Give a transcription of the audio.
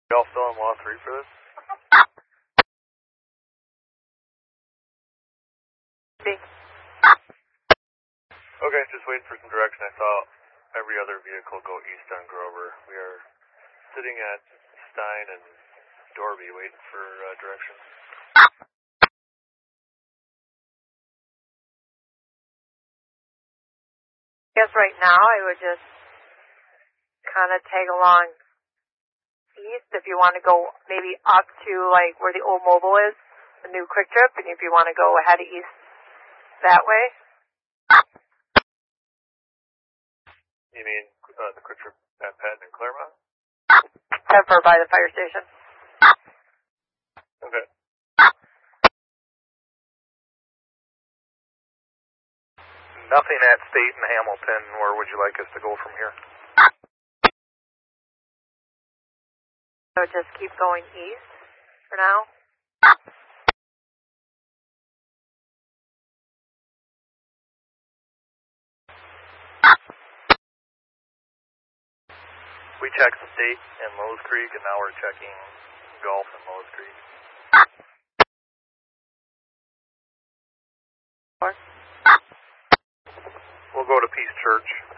Y'all still on law 3 for this? Okay, just waiting for some direction. I saw every other vehicle go east on Grover. We are sitting at Stein and Dorby waiting for direction. I guess right now I would just kind of tag along east if you want to go maybe up to like where the old mobile is, the new Quick Trip, and if you want to go ahead east that way. You mean the Quick Trip at Patton and Claremont? Over by the fire station. Okay. Nothing at State and Hamilton. Where would you like us to go from here? So just keep going east for now. We checked State and Lowe's Creek, and now we're checking Gulf and Lowe's Creek. We'll go to Peace Church.